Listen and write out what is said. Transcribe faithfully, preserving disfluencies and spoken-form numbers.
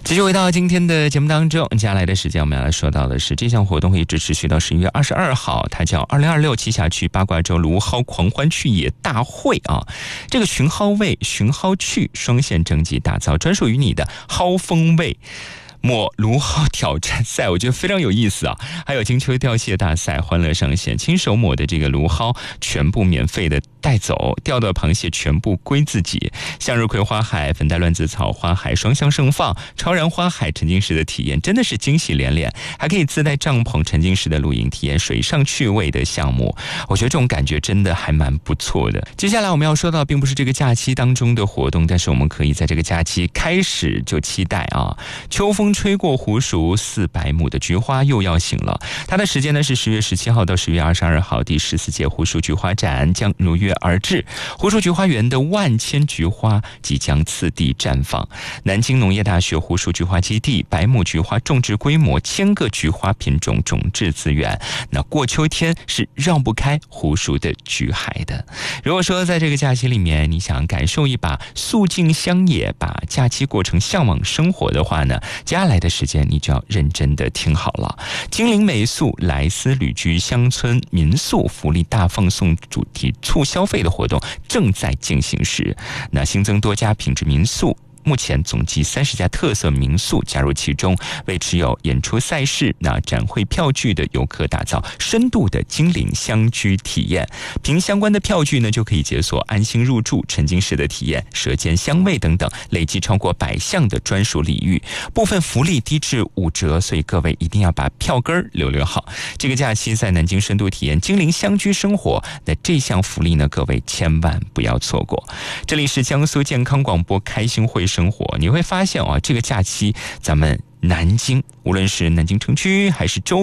继续回到今天的节目当中，接下来的时间我们要来说到的是这项活动会一直持续到十一月二十二号，它叫二零二六栖霞区八卦洲芦蒿狂欢去野大会啊！这个寻蒿味、寻蒿趣双线征集，打造专属于你的蒿风味。抹芦蒿挑战赛，我觉得非常有意思啊！还有金秋钓蟹大赛，欢乐上线，亲手抹的这个芦蒿全部免费的带走，钓到螃蟹全部归自己。向日葵花海、粉黛乱子草花海双向盛放，超然花海沉浸式的体验真的是惊喜连连，还可以自带帐篷沉浸式的露营体验水上趣味的项目，我觉得这种感觉真的还蛮不错的。接下来我们要说到并不是这个假期当中的活动，但是我们可以在这个假期开始就期待啊，秋风吹过湖熟，四百亩的菊花又要醒了。它的时间呢是十月十七号到十月二十二号，第十四届湖熟菊花展将如约而至。湖熟菊花园的万千菊花即将次第绽放。南京农业大学湖熟菊花基地，百亩菊花种植规模，千个菊花品种种质资源。那过秋天是绕不开湖熟的菊海的。如果说在这个假期里面，你想感受一把肃静乡野，把假期过成向往生活的话呢，接下来的时间你就要认真的听好了。金陵美宿莱斯旅居乡村民宿福利大放送主题促消费的活动正在进行时，那新增多家品质民宿，目前总计三十家特色民宿加入其中，为持有演出赛事、那展会票据的游客打造深度的金陵乡居体验。凭相关的票据呢，就可以解锁安心入住、沉浸式的体验、舌尖香味等等，累计超过百项的专属礼遇，部分福利低至五折，所以各位一定要把票根留留好。这个假期在南京深度体验金陵乡居生活，那这项福利呢，各位千万不要错过。这里是江苏健康广播开心会生活，你会发现啊，这个假期咱们南京，无论是南京城区还是周